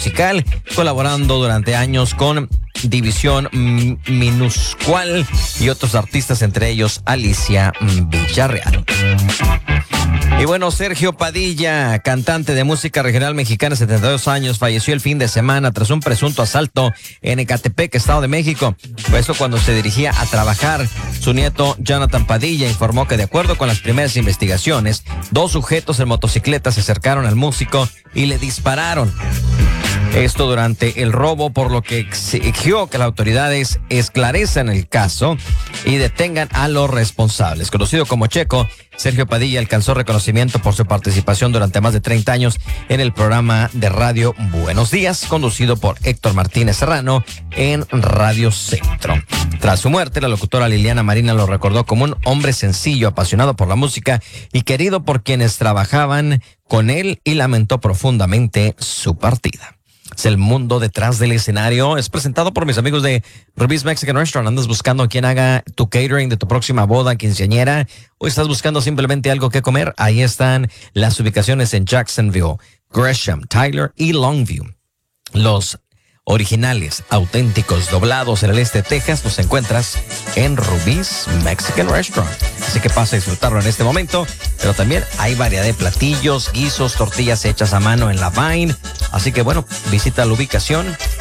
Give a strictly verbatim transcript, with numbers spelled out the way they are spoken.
musical, colaborando durante años con División Minuscual y otros artistas, entre ellos Alicia Villarreal. Y bueno, Sergio Padilla, cantante de música regional mexicana, setenta y dos años, falleció el fin de semana tras un presunto asalto en Ecatepec, Estado de México. Fue esto cuando se dirigía a trabajar. Su nieto, Jonathan Padilla, informó que de acuerdo con las primeras investigaciones, dos sujetos en motocicleta se acercaron al músico y le dispararon. Esto durante el robo, por lo que exigió que las autoridades esclarezcan el caso y detengan a los responsables. Conocido como Checo, Sergio Padilla alcanzó reconocimiento por su participación durante más de treinta años en el programa de radio Buenos Días, conducido por Héctor Martínez Serrano en Radio Centro. Tras su muerte, la locutora Liliana Marina lo recordó como un hombre sencillo, apasionado por la música y querido por quienes trabajaban con él, y lamentó profundamente su partida. Es el mundo detrás del escenario. Es presentado por mis amigos de Rubí's Mexican Restaurant. ¿Andas buscando a quien haga tu catering de tu próxima boda, quinceañera? ¿O estás buscando simplemente algo que comer? Ahí están las ubicaciones en Jacksonville, Gresham, Tyler y Longview. Los originales, auténticos, doblados en el este de Texas, los encuentras en Rubí's Mexican Restaurant. Así que pasa a disfrutarlo en este momento, pero también hay variedad de platillos, guisos, tortillas hechas a mano en la Vine. Así que bueno, visita la ubicación